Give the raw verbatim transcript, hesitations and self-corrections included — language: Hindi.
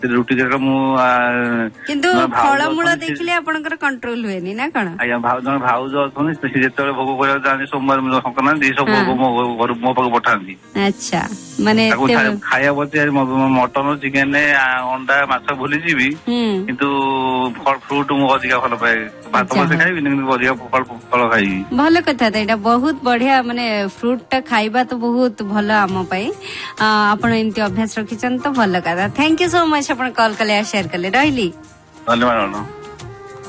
रुटी जाक किंतु फलमूल देखिले आपनकर कंट्रोल हुएनी ना कण आज्ञा भाव जन भाउज अछन जेतबे भोग करिया जानी सोमवार संक्रांति सब भोग मो मो पाक पठांती। अच्छा माने खाया बचे मटन चिकेन अंडा माछ भूली जीवी किंतु फल फ्रूट मु अधिक भल पाए भात बसे खाइबी किंतु अधिक फल फल खाइबी। भल कथा त एटा बहुत बढ़िया माने फ्रूट टा खाइबा तो बहुत भल आम पई आपण एंती अभ्यास रखिछन तो भल कथा। Thank you so much upon call कले शेयर कले रहली। धन्यवाद।